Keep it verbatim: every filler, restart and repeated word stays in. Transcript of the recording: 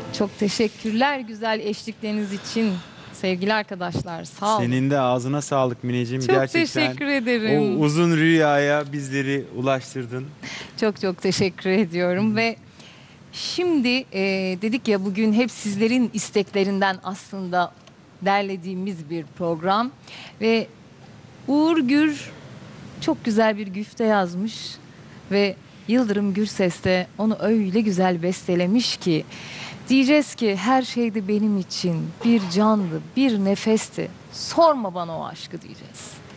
Çok teşekkürler güzel eşlikleriniz için sevgili arkadaşlar. Sağ olun. Senin de ağzına sağlık Mineciğim. Çok Gerçekten teşekkür ederim. o uzun rüyaya bizleri ulaştırdın. Çok çok teşekkür ediyorum ve şimdi e, dedik ya bugün hep sizlerin isteklerinden aslında derlediğimiz bir program ve Uğur Gür çok güzel bir güfte yazmış ve Yıldırım Gürses de onu öyle güzel bestelemiş ki diyeceğiz ki her şeydi benim için bir candı, bir nefesti. Sorma bana o aşkı diyeceğiz.